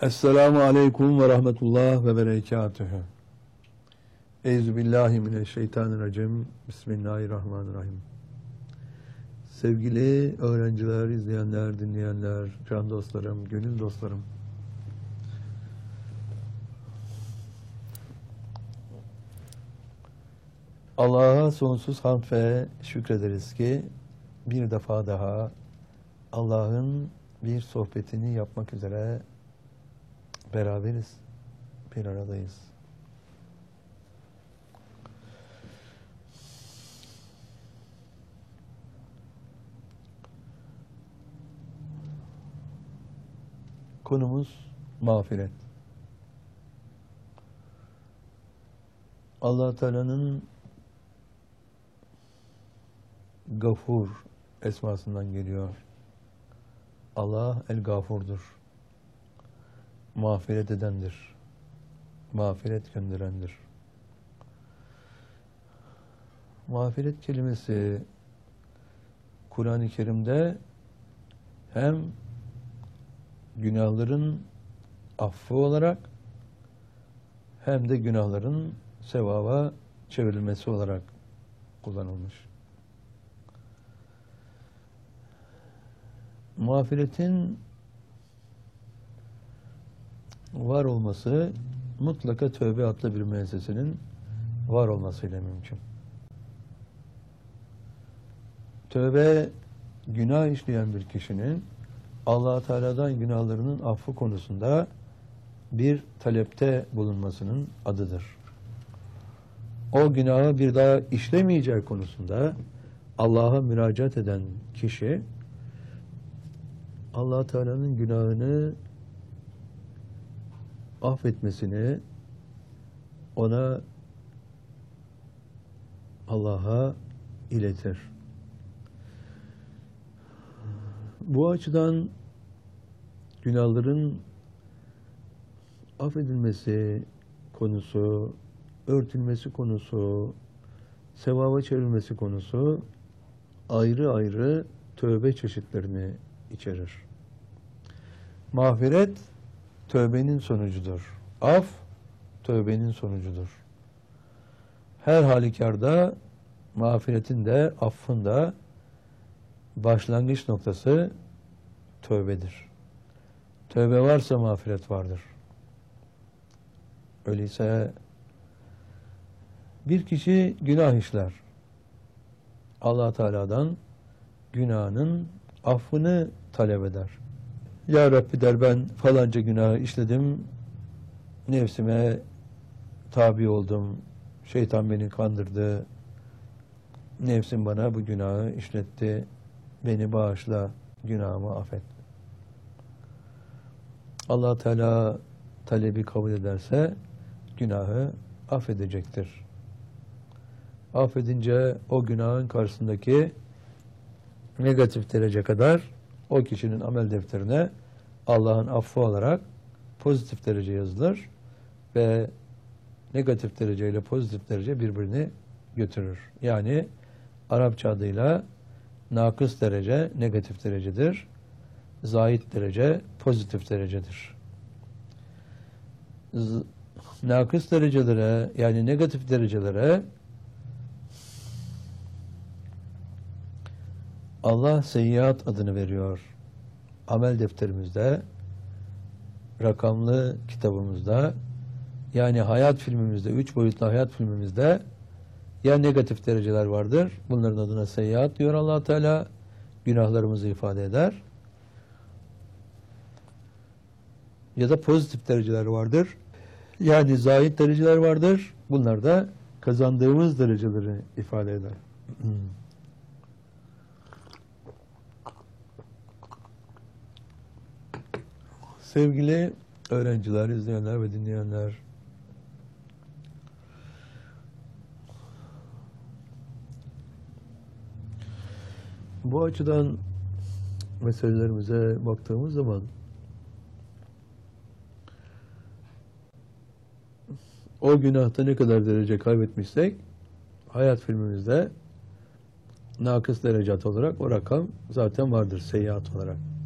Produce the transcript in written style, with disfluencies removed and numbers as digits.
Esselamu Aleyküm ve Rahmetullah ve Berekatühü. Euzubillahimineşşeytanirracim. Bismillahirrahmanirrahim. Sevgili öğrenciler, izleyenler, dinleyenler, can dostlarım, gönül dostlarım. Allah'a sonsuz hamd ve şükrederiz ki bir defa daha Allah'ın bir sohbetini yapmak üzere beraberiz, bir aradayız. Konumuz mağfiret. Allah Teala'nın Gafur esmasından geliyor. Allah el-Gafur'dur. Mağfiret edendir. Mağfiret gönderendir. Mağfiret kelimesi Kur'an-ı Kerim'de hem günahların affı olarak hem de günahların sevaba çevrilmesi olarak kullanılmış. Mağfiretin var olması mutlaka tövbe adlı bir müessesenin var olmasıyla mümkün. Tövbe, günah işleyen bir kişinin Allah Teala'dan günahlarının affı konusunda bir talepte bulunmasının adıdır. O günahı bir daha işlemeyeceği konusunda Allah'a müracaat eden kişi Allah Teala'nın günahını affetmesini, ona, Allah'a iletir. Bu açıdan günahların affedilmesi konusu, örtülmesi konusu, sevaba çevrilmesi konusu ayrı ayrı tövbe çeşitlerini içerir. Mağfiret tövbenin sonucudur. Af tövbenin sonucudur. Her halükarda mağfiretin de affın da başlangıç noktası tövbedir. Tövbe varsa mağfiret vardır. Öyleyse bir kişi günah işler. Allah Teala'dan günahının affını talep eder. Ya Rabbi der, ben falanca günahı işledim, nefsime tabi oldum, şeytan beni kandırdı, nefsim bana bu günahı işletti, beni bağışla, günahımı affet. Allah Teala talebi kabul ederse günahı affedecektir. Affedince o günahın karşısındaki negatif derece kadar o kişinin amel defterine Allah'ın affı olarak pozitif derece yazılır ve negatif derece ile pozitif derece birbirini götürür. Yani Arapça adıyla nakıs derece negatif derecedir, zahit derece pozitif derecedir. Nakıs derecelere, yani negatif derecelere Allah seyyiat adını veriyor. Amel defterimizde, rakamlı kitabımızda, yani hayat filmimizde, 3 boyutlu hayat filmimizde ya negatif dereceler vardır. Bunların adına seyyiat diyor Allah Teala. Günahlarımızı ifade eder. Ya da pozitif dereceler vardır. Yani zahit dereceler vardır. Bunlar da kazandığımız dereceleri ifade eder. Sevgili öğrenciler, izleyenler ve dinleyenler, bu açıdan meselelerimize baktığımız zaman o günahta ne kadar derece kaybetmişsek hayat filmimizde nakıs derecat olarak o rakam zaten vardır, seyyiat olarak.